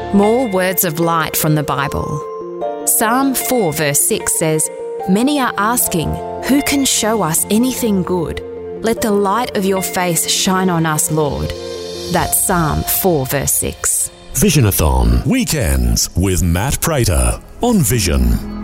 More words of light from the Bible. Psalm 4 verse 6 says, "Many are asking, who can show us anything good? Let the light of your face shine on us, Lord." That's Psalm 4 verse 6. Visionathon Weekends with Matt Prater on Vision.